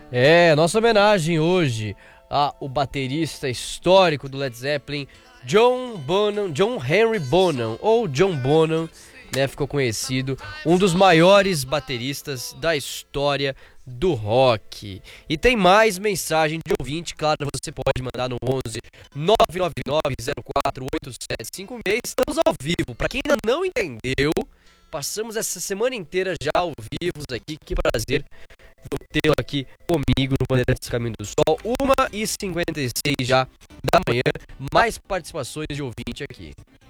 Nossa homenagem hoje ao baterista histórico do Led Zeppelin, John Henry Bonham, ou John Bonham, né, ficou conhecido, um dos maiores bateristas da história do rock. E tem mais mensagem de ouvinte, claro, você pode mandar no 11 999048756. Estamos ao vivo. Para quem ainda não entendeu, passamos essa semana inteira já ao vivo aqui. Que prazer tê-lo aqui comigo no Bandeirantes Caminho do Sol. 1h56 já da manhã. Mais participações de ouvinte aqui.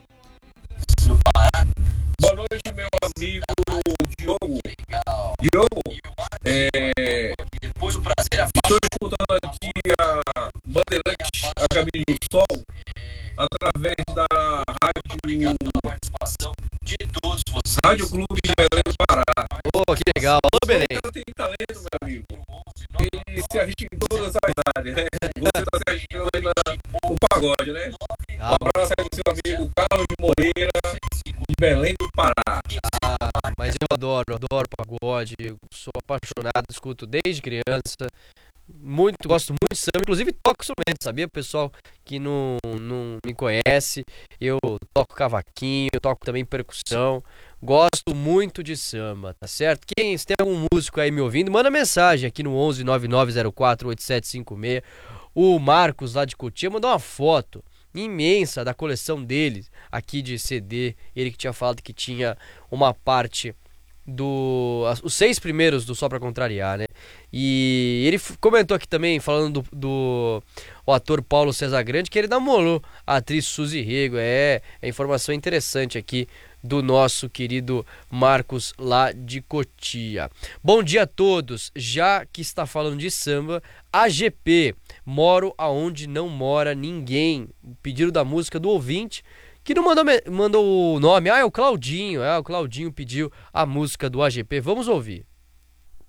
Boa noite, meu amigo Diogo. Diogo, estou escutando aqui a Bandeirantes a Caminho do Sol através da Rádio Clube de Belém do Pará. Oh, que legal. Alô, Belém. Você tem talento, meu amigo. Ele se arrisca em todas as áreas, né? Você está se arriscando aí no pagode, né? Um abraço aí do seu amigo Carlos Moreira, de Belém do Pará. Mas eu adoro pagode, eu sou apaixonado, escuto desde criança, gosto muito de samba, inclusive toco instrumento, sabia? O pessoal que não me conhece, eu toco cavaquinho, eu toco também percussão, gosto muito de samba, tá certo? Se tem algum músico aí me ouvindo, manda mensagem aqui no 11 9904 8756. O Marcos lá de Cotia mandou uma foto imensa da coleção dele aqui de CD, ele que tinha falado que tinha uma parte os 6 primeiros do Só Pra Contrariar, né? E ele comentou aqui também, falando do o ator Paulo César Grande, que ele namorou a atriz Suzy Rego. É informação interessante aqui do nosso querido Marcos lá de Cotia. Bom dia a todos. Já que está falando de samba, AGP, moro aonde não mora ninguém. Pedido da música do ouvinte, que não mandou o nome. É o Claudinho. O Claudinho pediu a música do AGP. Vamos ouvir.